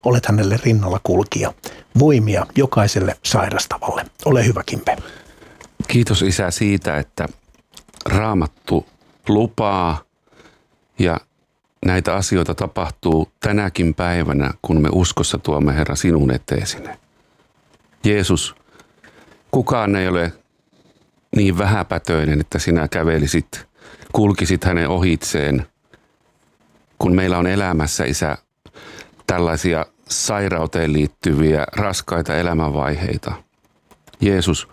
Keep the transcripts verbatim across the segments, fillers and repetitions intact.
olet hänelle rinnalla kulkija. Voimia jokaiselle sairastavalle. Ole hyvä, Kimpe. Kiitos Isä siitä, että Raamattu lupaa ja näitä asioita tapahtuu tänäkin päivänä, kun me uskossa tuomme Herra sinun eteesi. Jeesus, kukaan ei ole niin vähäpätöinen, että sinä kävelisit, kulkisit hänen ohitseen, kun meillä on elämässä, Isä, tällaisia sairauteen liittyviä raskaita elämänvaiheita. Jeesus,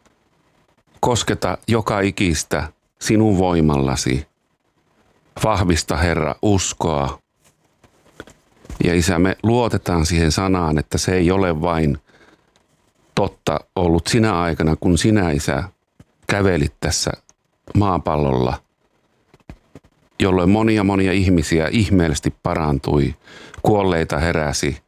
kosketa joka ikistä sinun voimallasi. Vahvista, Herra, uskoa. Ja Isä, me luotetaan siihen sanaan, että se ei ole vain totta ollut sinä aikana, kun sinä, Isä, kävelit tässä maapallolla, jolloin monia monia ihmisiä ihmeellisesti parantui, kuolleita heräsi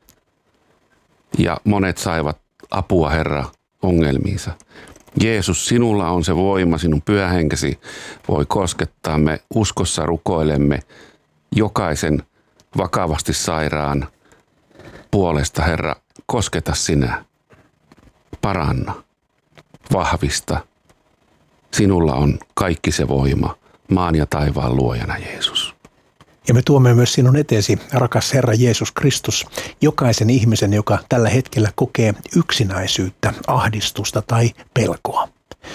ja monet saivat apua, Herra, ongelmiinsa. Jeesus, sinulla on se voima, sinun pyhä henkesi voi koskettaa. Me uskossa rukoilemme jokaisen vakavasti sairaan puolesta, Herra, kosketa sinä, paranna, vahvista. Sinulla on kaikki se voima, maan ja taivaan luojana, Jeesus. Ja me tuomme myös sinun eteesi, rakas Herra Jeesus Kristus, jokaisen ihmisen, joka tällä hetkellä kokee yksinäisyyttä, ahdistusta tai pelkoa.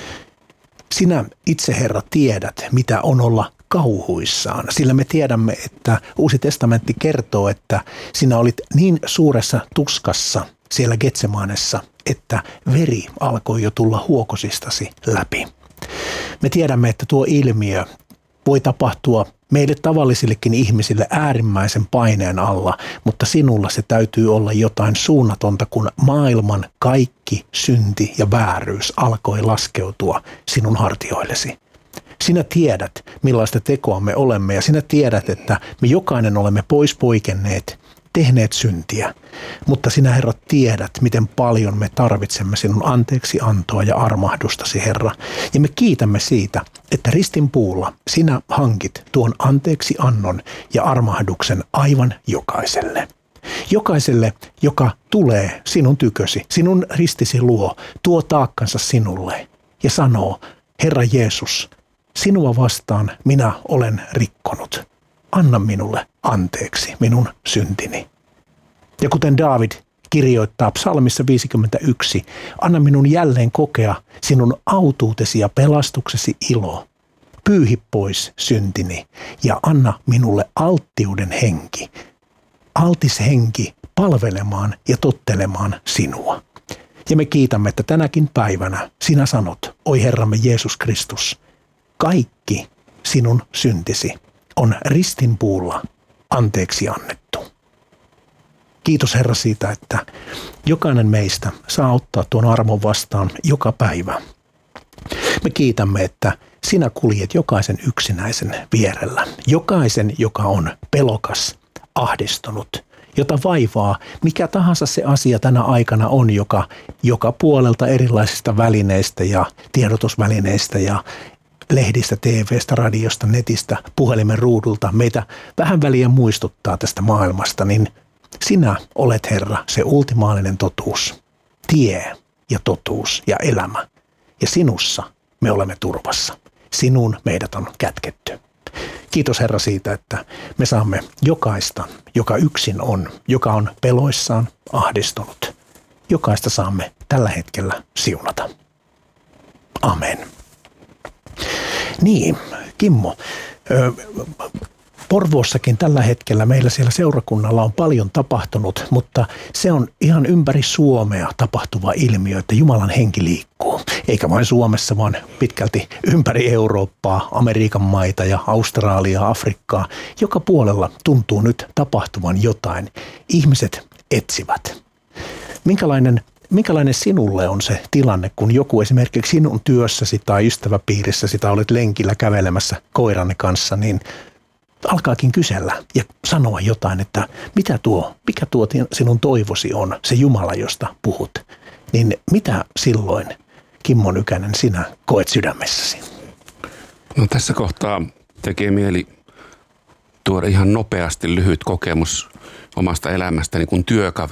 Sinä itse, Herra, tiedät, mitä on olla kauhuissaan, sillä me tiedämme, että Uusi testamentti kertoo, että sinä olit niin suuressa tuskassa siellä Getsemanessa, että veri alkoi jo tulla huokosistasi läpi. Me tiedämme, että tuo ilmiö voi tapahtua meille tavallisillekin ihmisille äärimmäisen paineen alla, mutta sinulla se täytyy olla jotain suunnatonta, kun maailman kaikki synti ja vääryys alkoi laskeutua sinun hartioillesi. Sinä tiedät, millaista tekoa me olemme, ja sinä tiedät, että me jokainen olemme pois poikenneet, tehneet syntiä, mutta sinä, Herra, tiedät, miten paljon me tarvitsemme sinun anteeksi antoa ja armahdustasi, Herra. Ja me kiitämme siitä, että ristin puulla sinä hankit tuon anteeksi annon ja armahduksen aivan jokaiselle. Jokaiselle, joka tulee sinun tykösi, sinun ristisi luo, tuo taakkansa sinulle ja sanoo, Herra Jeesus, sinua vastaan minä olen rikkonut. Anna minulle anteeksi minun syntini. Ja kuten Daavid kirjoittaa psalmissa viisikymmentäyksi, anna minun jälleen kokea sinun autuutesi ja pelastuksesi ilo. Pyyhi pois syntini ja anna minulle alttiuden henki, altis henki palvelemaan ja tottelemaan sinua. Ja me kiitämme, että tänäkin päivänä sinä sanot, oi Herramme Jeesus Kristus, kaikki sinun syntisi on ristin puulla anteeksi annettu. Kiitos, Herra, siitä, että jokainen meistä saa ottaa tuon armon vastaan joka päivä. Me kiitämme, että sinä kuljet jokaisen yksinäisen vierellä. Jokaisen, joka on pelokas, ahdistunut, jota vaivaa mikä tahansa se asia tänä aikana on, joka joka puolelta erilaisista välineistä ja tiedotusvälineistä ja lehdistä, T V:stä, radiosta, netistä, puhelimen ruudulta meitä vähän väliä muistuttaa tästä maailmasta, niin sinä olet, Herra, se ultimaalinen totuus, tie ja totuus ja elämä. Ja sinussa me olemme turvassa. Sinuun meidät on kätketty. Kiitos, Herra, siitä, että me saamme jokaista, joka yksin on, joka on peloissaan ahdistunut. Jokaista saamme tällä hetkellä siunata. Amen. Niin, Kimmo, Porvoossakin tällä hetkellä meillä siellä seurakunnalla on paljon tapahtunut, mutta se on ihan ympäri Suomea tapahtuva ilmiö, että Jumalan henki liikkuu. Eikä vain Suomessa, vaan pitkälti ympäri Eurooppaa, Amerikan maita ja Australiaa, Afrikkaa. Joka puolella tuntuu nyt tapahtuvan jotain. Ihmiset etsivät. Minkälainen Minkälainen sinulle on se tilanne, kun joku esimerkiksi sinun työssäsi tai ystäväpiirissäsi tai olet lenkillä kävelemässä koiranne kanssa, niin alkaakin kysellä ja sanoa jotain, että mitä tuo, mikä tuo sinun toivosi on, se Jumala, josta puhut. Niin mitä silloin, Kimmo Nykänen, sinä koet sydämessäsi? No tässä kohtaa tekee mieli tuoda ihan nopeasti lyhyt kokemus omasta elämästäni kuin työkaveri.